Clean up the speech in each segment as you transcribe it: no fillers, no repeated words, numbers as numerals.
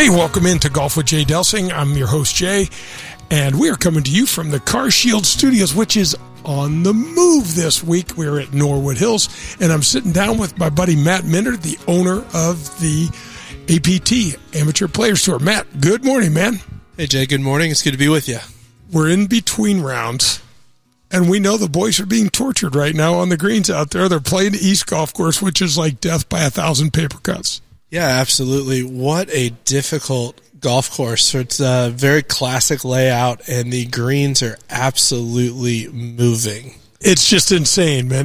Hey, welcome into Golf with Jay Delsing. I'm your host, Jay, and we are coming to you from the CarShield Studios, which is on the move this week. We're at Norwood Hills, and I'm sitting down with my buddy Matt Minter, the owner of the APT, Amateur Players Tour. Matt, good morning, man. Hey, Jay, good morning. It's good to be with you. We're in between rounds, and we know the boys are being tortured right now on the greens out there. They're playing the East Golf Course, which is like death by 1,000 paper cuts. Yeah, absolutely. What a difficult golf course. It's a very classic layout, and the greens are absolutely moving. It's just insane, man.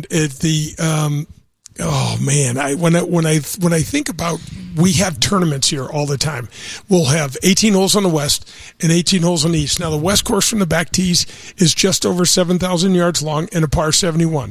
When I think about, we have tournaments here all the time. We'll have 18 holes on the west and 18 holes on the east. Now, the west course from the back tees is just over 7,000 yards long and a par 71.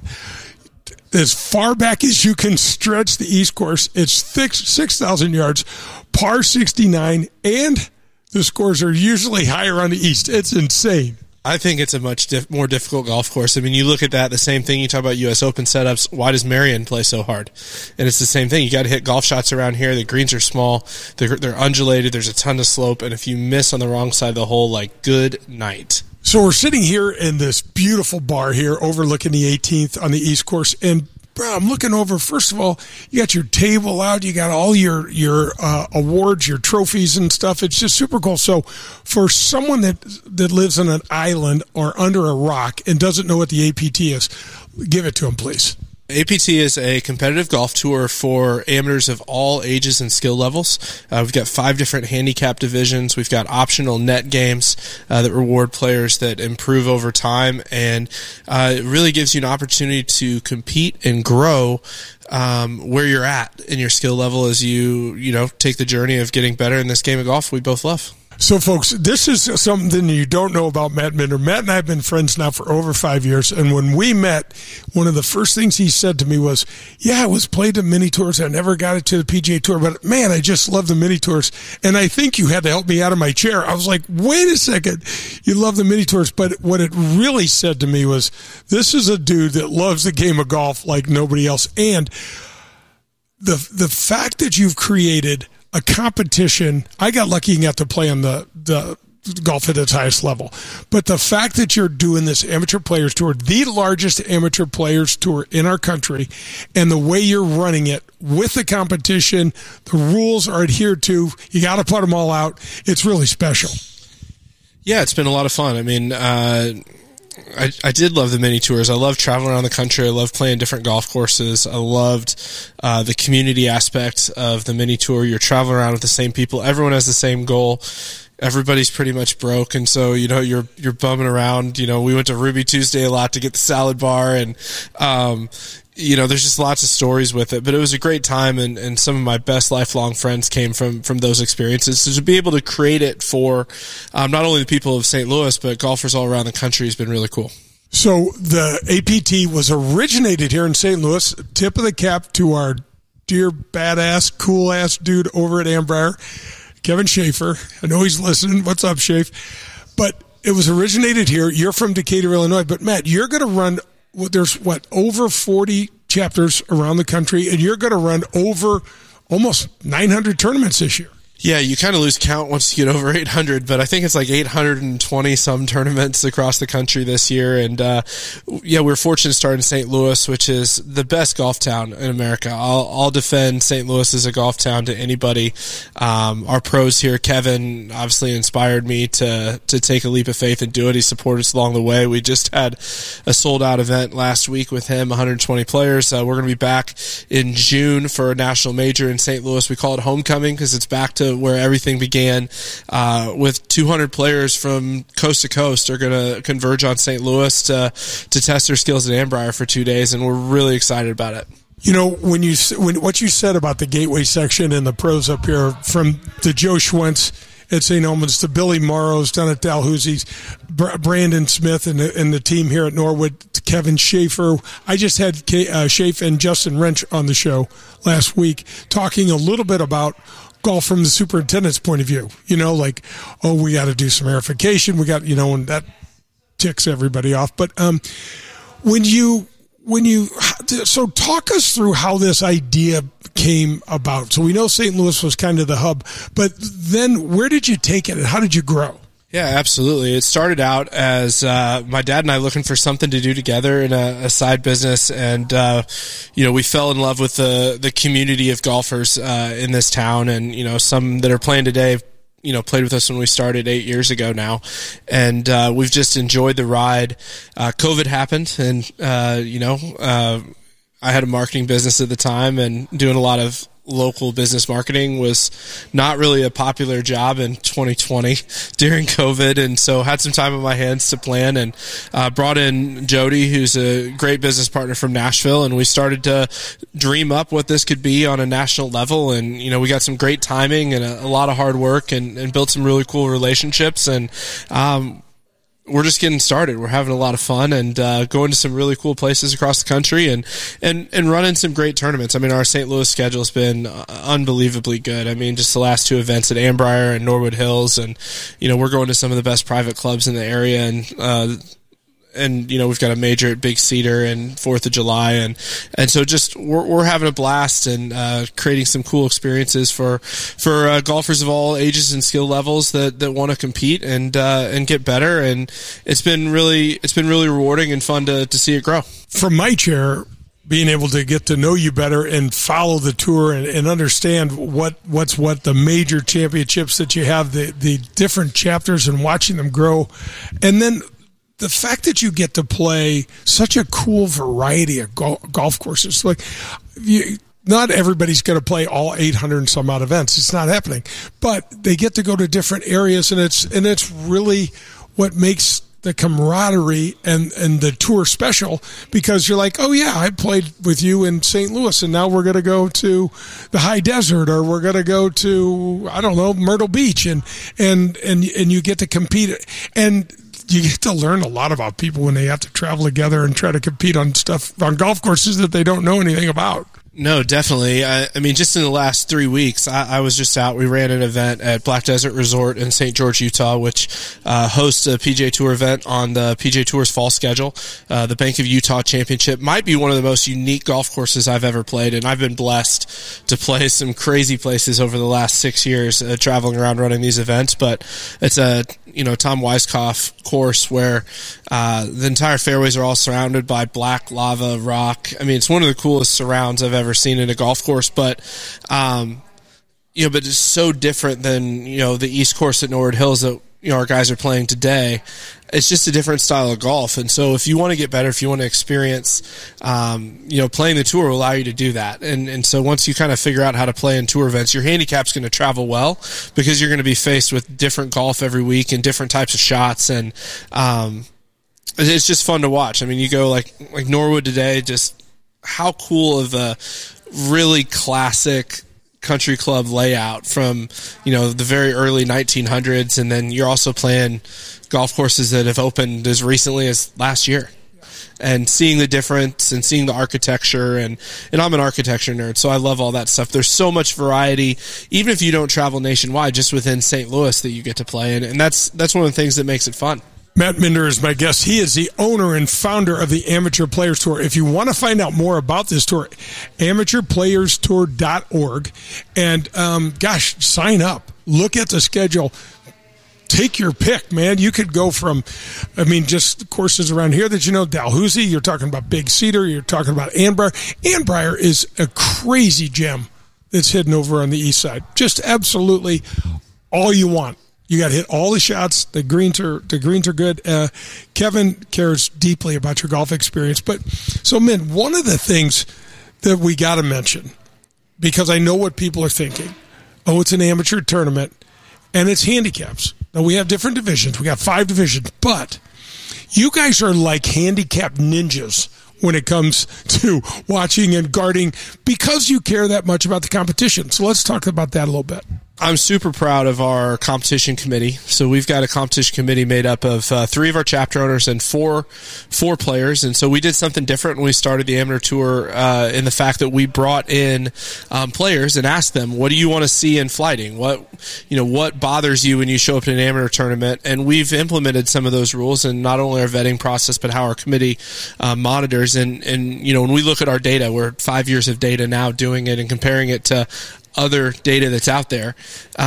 As far back as you can stretch the East course, it's thick 6,000 yards, par 69, and the scores are usually higher on the East. It's insane. I think it's a much more difficult golf course. I mean, you look at that, the same thing, you talk about U.S. Open setups. Why does Marion play so hard? And it's the same thing. You got to hit golf shots around here. The greens are small. They're undulated. There's a ton of slope. And if you miss on the wrong side of the hole, like, good night. So we're sitting here in this beautiful bar here overlooking the 18th on the East course, and bro, I'm looking over. First of all, you got your table out, you got all your awards, your trophies and stuff. It's just super cool. So for someone that lives on an island or under a rock and doesn't know what the APT is, give it to them, please. APT is a competitive golf tour for amateurs of all ages and skill levels. We've got 5 different handicap divisions. We've got optional net games that reward players that improve over time, and it really gives you an opportunity to compete and grow where you're at in your skill level as you take the journey of getting better in this game of golf we both love. So, folks, this is something you don't know about Matt Minter. Matt and I have been friends now for over 5 years, and when we met, one of the first things he said to me was, yeah, I was played the mini tours. I never got it to the PGA Tour, but, man, I just love the mini tours, and I think you had to help me out of my chair. I was like, wait a second, you love the mini tours, but what it really said to me was, this is a dude that loves the game of golf like nobody else, and the fact that you've created a competition. I got lucky and got to play on the golf at its highest level. But the fact that you're doing this Amateur Players Tour, the largest Amateur Players Tour in our country, and the way you're running it with the competition, the rules are adhered to, you got to put them all out. It's really special. Yeah, it's been a lot of fun. I mean, I did love the mini tours. I love traveling around the country. I love playing different golf courses. I loved the community aspect of the mini tour. You're traveling around with the same people. Everyone has the same goal. Everybody's pretty much broke, and so you're bumming around. We went to Ruby Tuesday a lot to get the salad bar, and there's just lots of stories with it. But it was a great time, and some of my best lifelong friends came from those experiences. So to be able to create it for not only the people of St. Louis, but golfers all around the country has been really cool. So the APT was originated here in St. Louis. Tip of the cap to our dear badass, cool-ass dude over at Ambrier, Kevin Schaefer. I know he's listening. What's up, Schaefer? But it was originated here. You're from Decatur, Illinois. But, Matt, you're going to run there's over 40 chapters around the country, and you're going to run over almost 900 tournaments this year. Yeah, you kind of lose count once you get over 800, but I think it's like 820 some tournaments across the country this year. And we're fortunate to start in St. Louis, which is the best golf town in America. I'll defend St. Louis as a golf town to anybody. Our pros here, Kevin, obviously inspired me to take a leap of faith and do it. He supported us along the way. We just had a sold-out event last week with him, 120 players. We're going to be back in June for a national major in St. Louis. We call it homecoming because it's back to where everything began, with 200 players from coast to coast are going to converge on St. Louis to test their skills at Ambrier for 2 days, and we're really excited about it. When what you said about the Gateway section and the pros up here, from the Joe Schwentz at St. Albans to Billy Morrow's down at Dalhousie's, Brandon Smith and the team here at Norwood, Kevin Schaefer. I just had Schaefer and Justin Wrench on the show last week talking a little bit about golf from the superintendent's point of view. We got to do some aerification. We got, and that ticks everybody off. But when you so talk us through how this idea came about. So we know St. Louis was kind of the hub, but then where did you take it and how did you grow? Yeah, absolutely. It started out as my dad and I looking for something to do together in a side business, and we fell in love with the community of golfers in this town, and some that are playing today. Played with us when we started 8 years ago now, and we've just enjoyed the ride. COVID happened, and I had a marketing business at the time, and doing a lot of local business marketing was not really a popular job in 2020 during COVID. And so had some time on my hands to plan, and brought in Jody, who's a great business partner from Nashville. And we started to dream up what this could be on a national level. And, we got some great timing and a lot of hard work, and built some really cool relationships. And, we're just getting started. We're having a lot of fun, and going to some really cool places across the country, and running some great tournaments. I mean, our St. Louis schedule has been unbelievably good. I mean, just the last two events at Annbriar and Norwood Hills, and we're going to some of the best private clubs in the area, and we've got a major at Big Cedar and 4th of July, and so just we're having a blast, and creating some cool experiences for golfers of all ages and skill levels that want to compete and get better. And it's been really rewarding and fun to see it grow. From my chair, being able to get to know you better and follow the tour and understand what's the major championships that you have, the different chapters, and watching them grow, and then the fact that you get to play such a cool variety of golf courses. Like, not everybody's going to play all 800 and some odd events. It's not happening, but they get to go to different areas, and it's really what makes the camaraderie and the tour special, because you're like, oh yeah, I played with you in St. Louis, and now we're going to go to the high desert, or we're going to go to, I don't know, Myrtle Beach, and you get to compete, and you get to learn a lot about people when they have to travel together and try to compete on golf courses that they don't know anything about. No, definitely. I mean, just in the last 3 weeks, I was just out. We ran an event at Black Desert Resort in St. George, Utah, which hosts a PGA Tour event on the PGA Tour's fall schedule. The Bank of Utah Championship might be one of the most unique golf courses I've ever played, and I've been blessed to play some crazy places over the last 6 years, traveling around running these events. But it's a Tom Weiskopf course where the entire fairways are all surrounded by black lava rock. I mean, it's one of the coolest surrounds I've ever seen in a golf course, but but it's so different than the East Course at Norwood Hills that our guys are playing today. It's just a different style of golf, and so if you want to get better, if you want to experience, playing the tour will allow you to do that. And so once you kind of figure out how to play in tour events, your handicap's going to travel well, because you're going to be faced with different golf every week and different types of shots, and it's just fun to watch. I mean, you go like Norwood today, just how cool of a really classic country club layout from the very early 1900s, and then you're also playing golf courses that have opened as recently as last year, and seeing the difference and seeing the architecture, and I'm an architecture nerd, so I love all that stuff. There's so much variety, even if you don't travel nationwide, just within St. Louis that you get to play in, and that's one of the things that makes it fun. Matt Minder is my guest. He is the owner and founder of the Amateur Players Tour. If you want to find out more about this tour, amateurplayerstour.org. And, sign up. Look at the schedule. Take your pick, man. You could go from, just courses around here that Dalhousie. You're talking about Big Cedar. You're talking about Annbriar. Annbriar is a crazy gem that's hidden over on the east side. Just absolutely all you want. You got to hit all the shots. The greens are good. Kevin cares deeply about your golf experience. But so, Min, one of the things that we got to mention, because I know what people are thinking. Oh, it's an amateur tournament, and it's handicaps. Now, we have different divisions. We got 5 divisions, but you guys are like handicap ninjas when it comes to watching and guarding, because you care that much about the competition. So let's talk about that a little bit. I'm super proud of our competition committee. So we've got a competition committee made up of 3 of our chapter owners and four players. And so we did something different when we started the amateur tour in the fact that we brought in players and asked them, what do you want to see in flighting? What bothers you when you show up in an amateur tournament? And we've implemented some of those rules in not only our vetting process, but how our committee monitors. And when we look at our data, we're 5 years of data now doing it and comparing it to other data that's out there,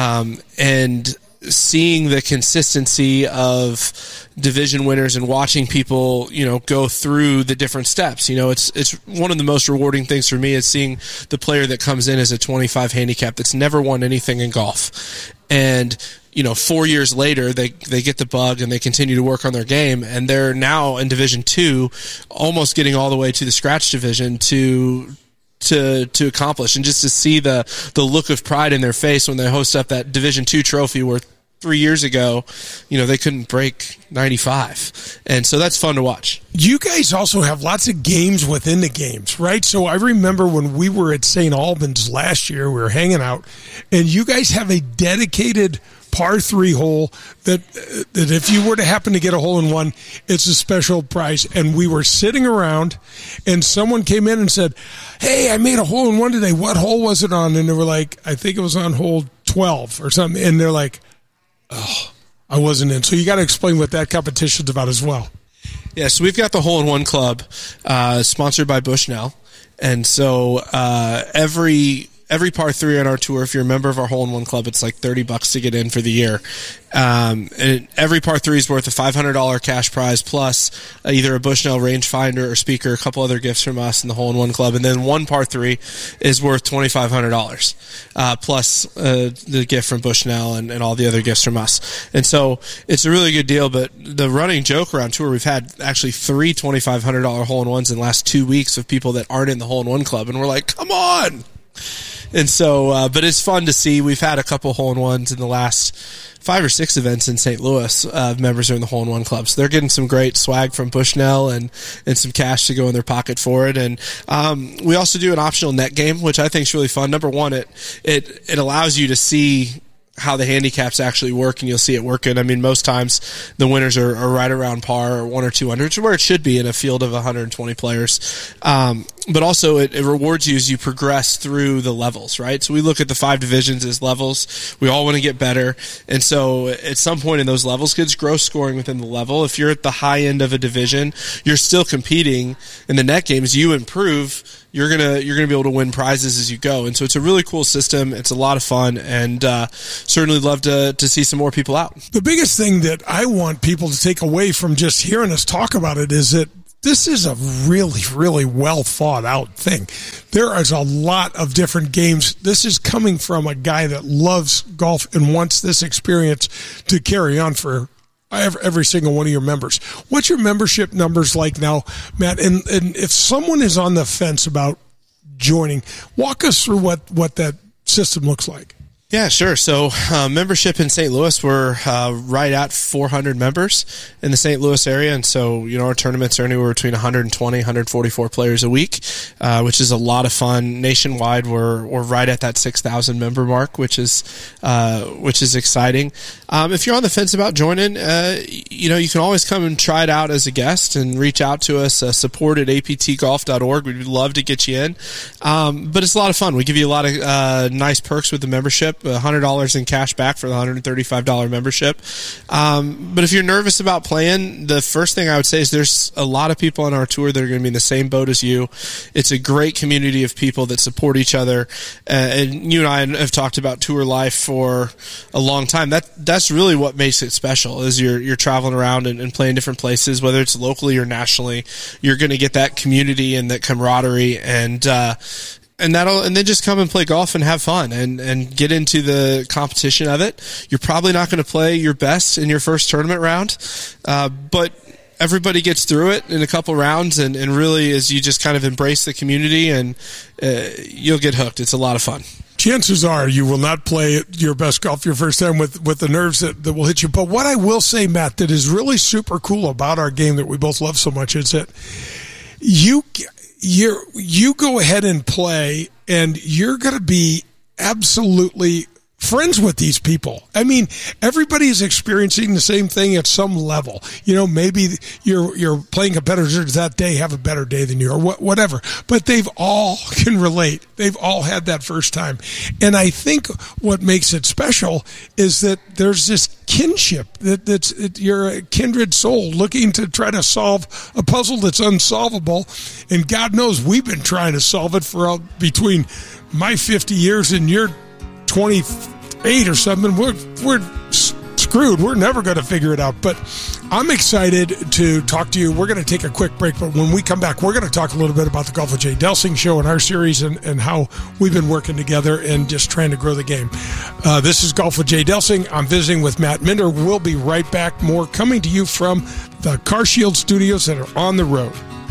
and seeing the consistency of division winners and watching people, go through the different steps. It's one of the most rewarding things for me is seeing the player that comes in as a 25 handicap that's never won anything in golf. And 4 years later, they get the bug and they continue to work on their game, and they're now in Division 2, almost getting all the way to the scratch division to accomplish, and just to see the look of pride in their face when they host up that Division 2 trophy where 3 years ago, they couldn't break 95. And so that's fun to watch. You guys also have lots of games within the games, right? So I remember when we were at St. Albans last year, we were hanging out, and you guys have a dedicated par 3 hole that if you were to happen to get a hole in one, it's a special prize. And we were sitting around and someone came in and said, hey, I made a hole in one today. What hole was it on? And they were like, I think it was on hole 12 or something. And they're like, oh, I wasn't in. So you got to explain what that competition's about as well. Yeah, so we've got the Hole in One Club sponsored by Bushnell. And so every par 3 on our tour, if you're a member of our Hole in One Club, it's like $30 to get in for the year. And every par 3 is worth a $500 cash prize plus either a Bushnell rangefinder or speaker, a couple other gifts from us in the Hole in One Club. And then one par 3 is worth $2,500 plus the gift from Bushnell and all the other gifts from us. And so it's a really good deal. But the running joke around tour, we've had actually 3 $2,500 hole in ones in the last 2 weeks of people that aren't in the Hole in One Club. And we're like, come on. And so, but it's fun to see. We've had a couple hole-in-ones in the last 5 or 6 events in St. Louis. Members are in the hole-in-one club, so they're getting some great swag from Bushnell and some cash to go in their pocket for it. And we also do an optional net game, which I think is really fun. Number one, it allows you to see how the handicaps actually work, and you'll see it working. I mean, most times the winners are right around par or 1 or 2 under, which is where it should be in a field of 120 players. But also it rewards you as you progress through the levels, right? So we look at the 5 divisions as levels. We all want to get better. And so at some point in those levels, kids gross scoring within the level. If you're at the high end of a division, you're still competing in the net games. You improve, you're gonna be able to win prizes as you go. And so it's a really cool system. It's a lot of fun, and certainly love to see some more people out. The biggest thing that I want people to take away from just hearing us talk about it is that this is a really, really well thought out thing. There is a lot of different games. This is coming from a guy that loves golf and wants this experience to carry on for every single one of your members. What's your membership numbers like now, Matt? And if someone is on the fence about joining, walk us through what that system looks like. Yeah, sure. So membership in St. Louis, we're right at 400 members in the St. Louis area. And so, our tournaments are anywhere between 120, 144 players a week, which is a lot of fun. Nationwide, we're right at that 6,000 member mark, which is exciting. If you're on the fence about joining, you can always come and try it out as a guest and reach out to us, support at aptgolf.org. We'd love to get you in. But it's a lot of fun. We give you a lot of nice perks with the membership. $100 in cash back for the $135 membership. But if you're nervous about playing, the first thing I would say is there's a lot of people on our tour that are going to be in the same boat as you. It's a great community of people that support each other. And you and I have talked about tour life for a long time. That's really what makes it special is you're traveling around and playing different places, whether it's locally or nationally. You're going to get that community and that camaraderie and then just come and play golf and have fun and get into the competition of it. You're probably not going to play your best in your first tournament round, but everybody gets through it in a couple rounds, and really as you just kind of embrace the community, and you'll get hooked. It's a lot of fun. Chances are you will not play your best golf your first time with the nerves that will hit you. But what I will say, Matt, that is really super cool about our game that we both love so much is that you go ahead and play, and you're going to be absolutely friends with these people. I mean, everybody is experiencing the same thing at some level. You know, maybe you're playing competitors that day have a better day than you or whatever, but they've all can relate. They've all had that first time. And I think what makes it special is that there's this kinship you're a kindred soul looking to try to solve a puzzle that's unsolvable. And God knows we've been trying to solve it for between my 50 years and your 28 or something. We're screwed. We're never going to figure it out. But I'm excited to talk to you. We're going to take a quick break, but when we come back, we're going to talk a little bit about the Golf with Jay Delsing show and our series and how we've been working together and just trying to grow the game. This is Golf with Jay Delsing. I'm visiting with Matt Minder. We'll be right back. More coming to you from the CarShield studios that are on the road.